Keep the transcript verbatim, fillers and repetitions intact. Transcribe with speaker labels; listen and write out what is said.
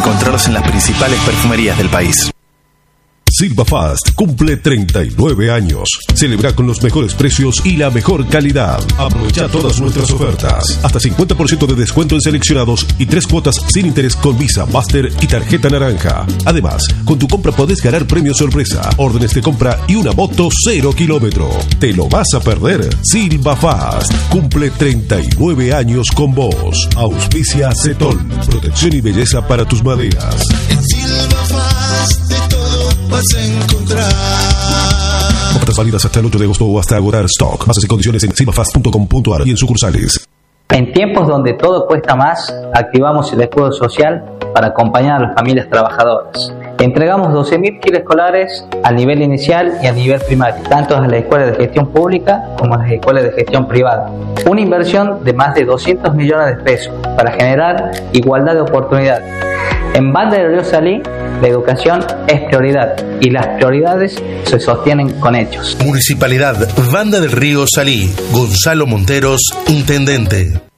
Speaker 1: encontrarlos en las principales perfumerías del país.
Speaker 2: Silvafast cumple treinta y nueve años. Celebra con los mejores precios y la mejor calidad. Aprovecha todas nuestras ofertas. Hasta cincuenta por ciento de descuento en seleccionados y tres cuotas sin interés con Visa, Master y tarjeta naranja. Además, con tu compra podés ganar premio sorpresa, órdenes de compra y una moto cero kilómetro. ¿Te lo vas a perder? Silvafast cumple treinta y nueve años con vos. Auspicia Cetol. Protección y belleza para tus maderas.
Speaker 3: En Silvafast de todo vas a encontrar.
Speaker 2: Ofertas válidas hasta el ocho de agosto o hasta agotar stock. Bases y condiciones en silvafast punto com punto a r y en sucursales.
Speaker 4: En tiempos donde todo cuesta más, activamos el escudo social para acompañar a las familias trabajadoras. Entregamos doce mil kits escolares a nivel inicial y a nivel primario, tanto a las escuelas de gestión pública como a las escuelas de gestión privada. Una inversión de más de doscientos millones de pesos para generar igualdad de oportunidades. En Banda del Río Salí, la educación es prioridad y las prioridades se sostienen con hechos.
Speaker 5: Municipalidad Banda del Río Salí. Gonzalo Monteros, intendente.